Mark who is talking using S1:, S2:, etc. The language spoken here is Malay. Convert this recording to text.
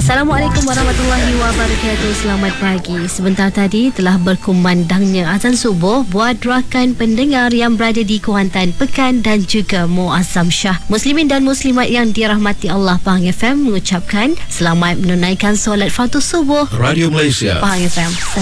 S1: Assalamualaikum warahmatullahi wabarakatuh. Selamat pagi. Sebentar tadi telah berkumandangnya azan subuh buat rakan pendengar yang berada di Kuantan, Pekan dan juga Muazzam Shah. Muslimin dan muslimat yang dirahmati Allah, Pahang FM mengucapkan selamat menunaikan solat fardu subuh.
S2: Radio Malaysia
S1: Pahang FM.